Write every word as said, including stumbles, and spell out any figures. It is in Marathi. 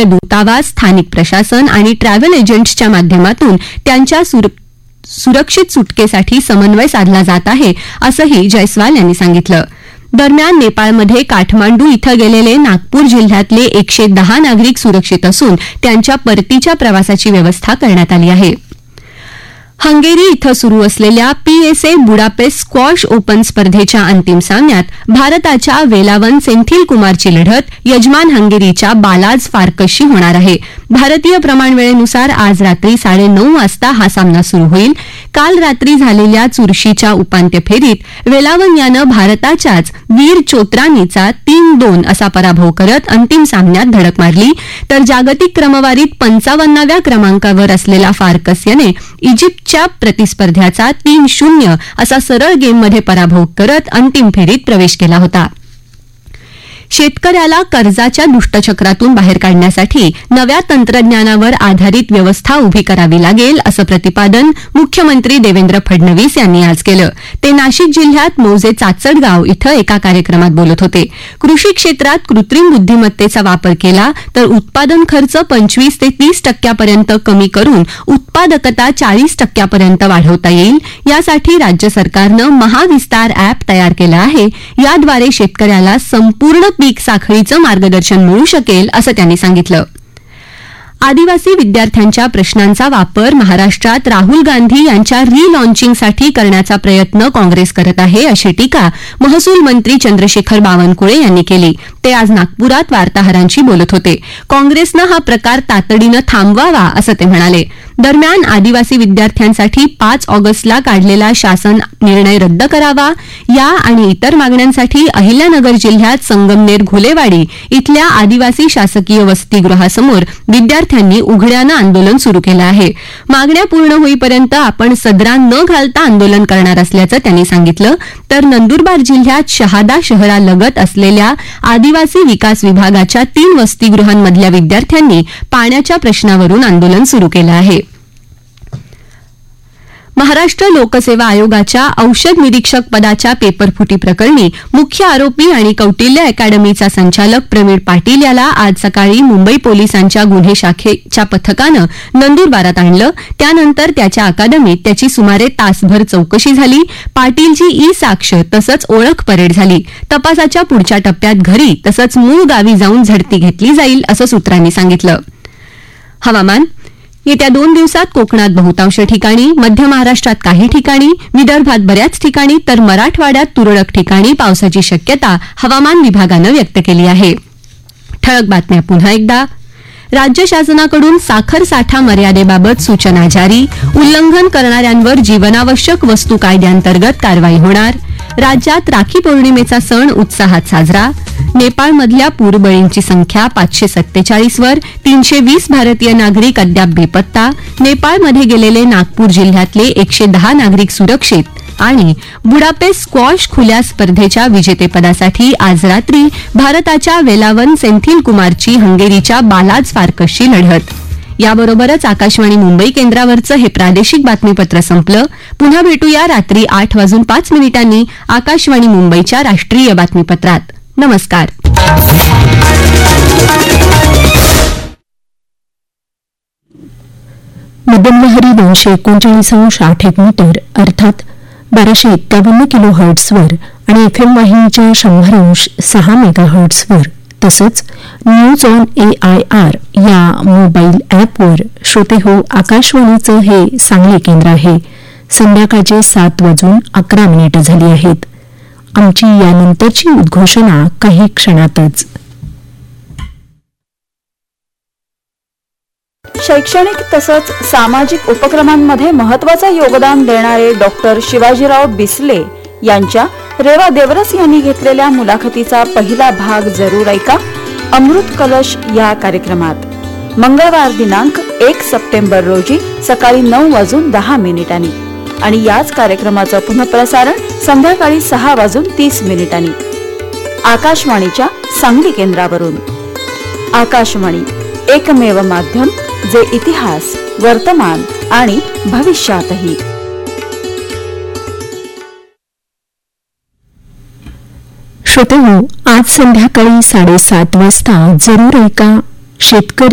भारतीय दूतावास, स्थानिक प्रशासन आणि ट्रॅव्हल एजंट्सच्या माध्यमातून त्यांच्या सुरक्षित सुटकेसाठी समन्वय साधला जात आहे असंही जयस्वाल यांनी सांगितलं. दरम्यान नेपाळमध्ये काठमांडू इथं गेलेले नागपूर जिल्ह्यातले एकशे दहा नागरिक सुरक्षित असून त्यांच्या परतीच्या प्रवासाची व्यवस्था करण्यात आली आहे. हंगेरी इथं सुरू असलेल्या पीएसए बुडापेस्ट स्क्वॉश ओपन स्पर्धेच्या अंतिम सामन्यात भारताच्या वेलावन सेंथिल कुमारची लढत यजमान हंगेरीच्या बालाज फार्कसशी होणार आहे. भारतीय प्रमाणवेळेनुसार आज रात्री साडेनऊ वाजता हा सामना सुरू होईल. काल रात्री झालेल्या चुरशीच्या उपांत्य फेरीत वेलावन यानं भारताच्याच वीर चोत्रानीचा तीन दोन असा पराभव करत अंतिम सामन्यात धडक मारली, तर जागतिक क्रमवारीत पंचावन्नाव्या क्रमांकावर असलेला फार्कस याने इजिप्तच्या प्रतिस्पर्ध्याचा तीन शून्य असा सरळ गेममध्ये पराभव करत अंतिम फेरीत प्रवेश केला होता. शेतकऱ्याला कर्जाच्या दुष्टचक्रातून बाहेर काढण्यासाठी नव्या तंत्रज्ञानावर आधारित व्यवस्था उभी करावी लागेल असं प्रतिपादन मुख्यमंत्री देवेंद्र फडणवीस यांनी आज केलं. ते नाशिक जिल्ह्यात मौजे चाचडगाव इथं एका कार्यक्रमात बोलत होते. कृषी क्षेत्रात कृत्रिम बुद्धिमत्तेचा वापर केला तर उत्पादन खर्च पंचवीस ते तीस टक्क्यापर्यंत कमी करून उत्पादकता चाळीस टक्क्यापर्यंत वाढवता येईल. यासाठी राज्य सरकारनं महाविस्तार अॅप तयार केलं आहे. याद्वारे शेतकऱ्याला संपूर्ण पीक साखळीचं मार्गदर्शन मिळू शकेल असं त्यांनी सांगितलं. आदिवासी विद्यार्थ्यांच्या प्रश्नांचा वापर महाराष्ट्रात राहुल गांधी यांच्या रिलॉन्चिंगसाठी करण्याचा प्रयत्न काँग्रेस करत आहे अशी टीका महसूल मंत्री चंद्रशेखर बावनकुळे यांनी केली. ते आज नागपुरात वार्ताहरांशी बोलत होते. काँग्रेसनं हा प्रकार तातडीनं थांबवावा असं ते म्हणाले. दरम्यान आदिवासी विद्यार्थ्यांसाठी पाच ऑगस्टला काढलेला शासन निर्णय रद्द करावा या आणि इतर मागण्यांसाठी अहिल्यानगर जिल्ह्यात संगमनेर घोलेवाडी इथल्या आदिवासी शासकीय वसतिगृहासमोर विद्यार्थ्यांनी उघड्यानं आंदोलन सुरू केलं आहे. मागण्या पूर्ण होईपर्यंत आपण सदरा न घालता आंदोलन करणार असल्याचं त्यांनी सांगितलं. तर नंदुरबार जिल्ह्यात शहादा शहरालगत असलेल्या आदिवासी विकास विभागाच्या तीन वसतिगृहांमधल्या विद्यार्थ्यांनी पाण्याच्या प्रश्नावरून आंदोलन सुरू केलं आहे. महाराष्ट्र लोकसेवा आयोगाच्या औषध निरीक्षक पदाच्या पेपरफुटी प्रकरणी मुख्य आरोपी आणि कौटिल्य अकॅडमीचा संचालक प्रवीण पाटील याला आज सकाळी मुंबई पोलिसांच्या गुन्हे शाखेच्या पथकानं नंदुरबारात आणलं. त्यानंतर त्याच्या अकादमीत त्याची सुमारे तासभर चौकशी झाली. पाटीलची ई साक्ष तसंच ओळख परेड झाली. तपासाच्या पुढच्या टप्प्यात घरी तसंच मूळ गावी जाऊन झडती घेतली जाईल असं सूत्रांनी सांगितलं. हवामान. येत्या दोन दिवसात कोकणात बहुतांश ठिकाणी, मध्य महाराष्ट्रात काही ठिकाणी, विदर्भात बऱ्याच ठिकाणी तर मराठवाड्यात तुरळक ठिकाणी पावसाची शक्यता हवामान विभागानं व्यक्त केली आहे. ठळक बातम्या पुन्हा एकदा. राज्य शासनाकडून साखर साठा मर्यादेबाबत सूचना जारी. उल्लंघन करणाऱ्यांवर जीवनावश्यक वस्तू कायद्याअंतर्गत कारवाई होणार. राज्यात राखी पौर्णिमेचा सण उत्साहात साजरा. नेपाळमधल्या पूरबळींची संख्या पाचशे सत्तेचाळीस वर. तीनशे वीस भारतीय नागरिक अद्याप बेपत्ता. नेपाळमध्ये गेलेले नागपूर जिल्ह्यातले एकशे दहा नागरिक सुरक्षित. आणि बुडापेस्ट स्क्वॉश खुल्या स्पर्धेच्या विजेतेपदासाठी आज रात्री भारताच्या वेलावन सेंथिल कुमारची हंगेरीच्या बालाज फार्कसशी लढत. याबरोबरच आकाशवाणी मुंबई केंद्रावरचं हे प्रादेशिक बातमीपत्र संपलं. पुन्हा भेटूया रात्री आठ वाजून पाच मिनिटांनी आकाशवाणी मुंबईच्या राष्ट्रीय बातमीपत्रात. नमस्कार. मध्यमलहरी दोनशे एकोणचाळीस अंश आठ एक मीटर अर्थात बाराशे एक्कावन्न किलो हर्ट्सवर आणि एफ एम वाहिनीच्या शंभर अंश सहा मेगा हर्ट्सवर तसंच news on A I R या मोबाईल ॲपवर श्रोते हो. आकाशवाणीचं हे सांगली केंद्र आहे. संध्याकाळचे सात वाजून अकरा मिनिटं झाली आहेत. आमची यानंतरची उद्घोषणा काही क्षणातच. शैक्षणिक तसंच सामाजिक उपक्रमांमध्ये महत्वाचं योगदान देणारे डॉक्टर शिवाजीराव बिस्ले यांच्या रेवा देवरस यांनी घेतलेल्या मुलाखतीचा पहिला भाग जरूर ऐका अमृत कलश या कार्यक्रमात मंगळवार दिनांक एक सप्टेंबर रोजी सकाळी नऊ वाजून दहा मिनिटांनी आणि याच कार्यक्रमाचं पुनःप्रसारण संध्याकाळी सहा वाजून तीस मिनिटांनी आकाशवाणीच्या सांगली केंद्रावरून. आकाशवाणी एकमेव माध्यम जे इतिहास, वर्तमान आणि भविष्यातही. श्रोतेहो, आज संध्याकाळी साडेसात वाजता जरूर ऐका शेतकरी